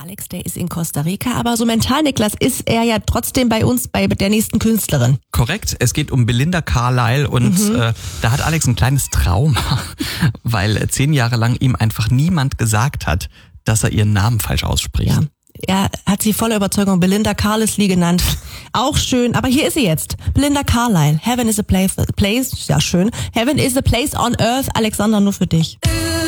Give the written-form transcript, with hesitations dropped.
Alex, der ist in Costa Rica, aber so mental, Niklas, ist er ja trotzdem bei uns, bei der nächsten Künstlerin. Korrekt, es geht um Belinda Carlisle und da hat Alex ein kleines Trauma, weil 10 Jahre lang ihm einfach niemand gesagt hat, dass er ihren Namen falsch ausspricht. Ja. Er hat sie voller Überzeugung Belinda Carlisle genannt. Auch schön, aber hier ist sie jetzt. Belinda Carlisle. Heaven is a place, ja schön. Heaven is a place on earth. Alexander, nur für dich.